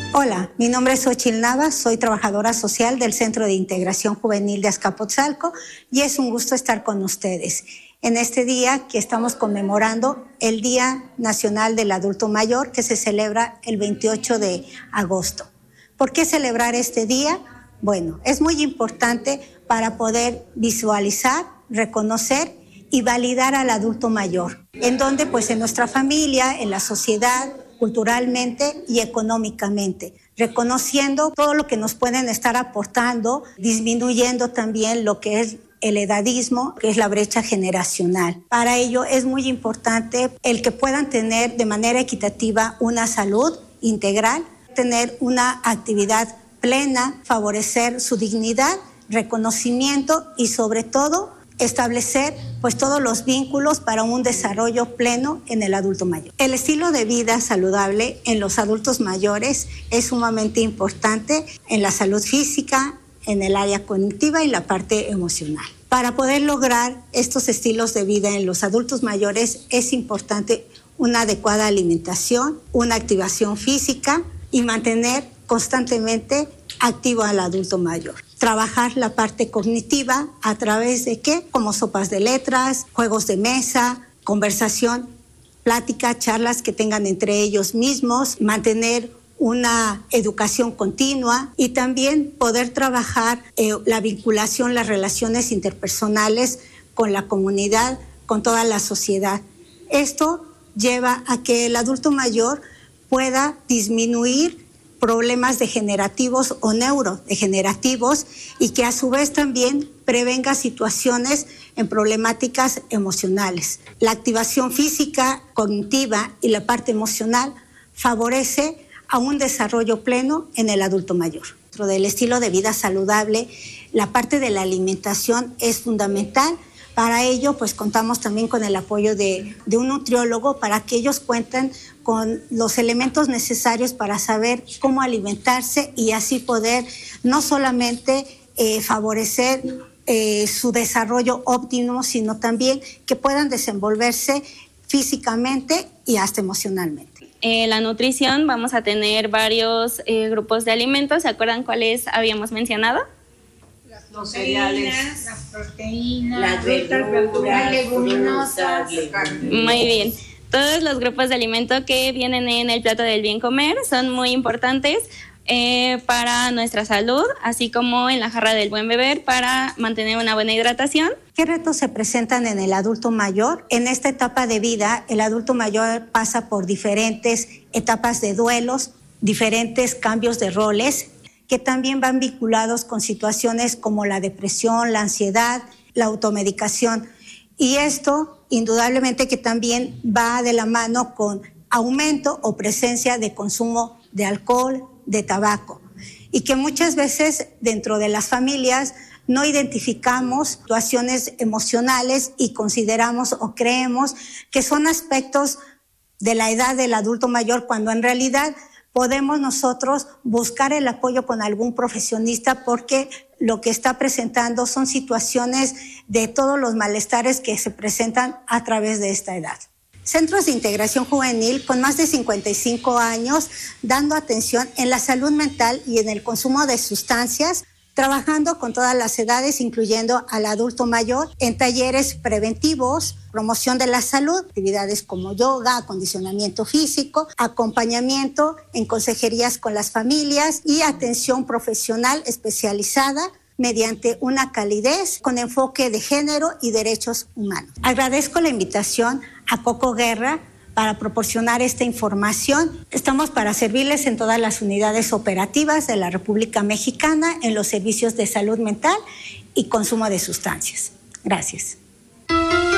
Hola, mi nombre es Xochitl Nava, soy trabajadora social del Centro de Integración Juvenil de Azcapotzalco y es un gusto estar con ustedes en este día que estamos conmemorando el Día Nacional del Adulto Mayor, que se celebra el 28 de agosto. ¿Por qué celebrar este día? Bueno, es muy importante para poder visualizar, reconocer y validar al adulto mayor, en donde pues en nuestra familia, en la sociedad, culturalmente y económicamente, reconociendo todo lo que nos pueden estar aportando, disminuyendo también lo que es el edadismo, que es la brecha generacional. Para ello es muy importante el que puedan tener de manera equitativa una salud integral, tener una actividad plena, favorecer su dignidad, reconocimiento y sobre todo establecer pues todos los vínculos para un desarrollo pleno en el adulto mayor. El estilo de vida saludable en los adultos mayores es sumamente importante en la salud física, en el área cognitiva y la parte emocional. Para poder lograr estos estilos de vida en los adultos mayores es importante una adecuada alimentación, una activación física y mantener constantemente activo al adulto mayor. Trabajar la parte cognitiva a través de ¿qué? Como sopas de letras, juegos de mesa, conversación, plática, charlas que tengan entre ellos mismos, mantener una educación continua y también poder trabajar la vinculación, las relaciones interpersonales con la comunidad, con toda la sociedad. Esto lleva a que el adulto mayor pueda disminuir problemas degenerativos o neurodegenerativos y que a su vez también prevenga situaciones en problemáticas emocionales. La activación física, cognitiva y la parte emocional favorece a un desarrollo pleno en el adulto mayor. Dentro del estilo de vida saludable, la parte de la alimentación es fundamental. Para ello, pues contamos también con el apoyo de un nutriólogo para que ellos cuenten con los elementos necesarios para saber cómo alimentarse y así poder no solamente favorecer su desarrollo óptimo, sino también que puedan desenvolverse físicamente y hasta emocionalmente. La nutrición, vamos a tener varios grupos de alimentos. ¿Se acuerdan cuáles habíamos mencionado? Los cereales, las proteínas, las verduras, leguminosas. Muy bien. Todos los grupos de alimento que vienen en el plato del bien comer son muy importantes para nuestra salud, así como en la jarra del buen beber para mantener una buena hidratación. ¿Qué retos se presentan en el adulto mayor? En esta etapa de vida, el adulto mayor pasa por diferentes etapas de duelos, diferentes cambios de roles, que también van vinculados con situaciones como la depresión, la ansiedad, la automedicación. Y esto, indudablemente, que también va de la mano con aumento o presencia de consumo de alcohol, de tabaco. Y que muchas veces dentro de las familias no identificamos situaciones emocionales y consideramos o creemos que son aspectos de la edad del adulto mayor, cuando en realidad podemos nosotros buscar el apoyo con algún profesionista porque lo que está presentando son situaciones de todos los malestares que se presentan a través de esta edad. Centros de Integración Juvenil con más de 55 años dando atención en la salud mental y en el consumo de sustancias, trabajando con todas las edades, incluyendo al adulto mayor, en talleres preventivos, promoción de la salud, actividades como yoga, acondicionamiento físico, acompañamiento en consejerías con las familias y atención profesional especializada mediante una calidez con enfoque de género y derechos humanos. Agradezco la invitación a Coco Guerra para proporcionar esta información. Estamos para servirles en todas las unidades operativas de la República Mexicana en los servicios de salud mental y consumo de sustancias. Gracias.